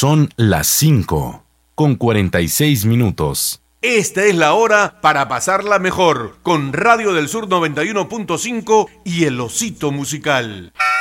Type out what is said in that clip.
Son las 5:46. Esta es la hora para pasarla mejor con Radio del Sur 91.5 y El Osito Musical.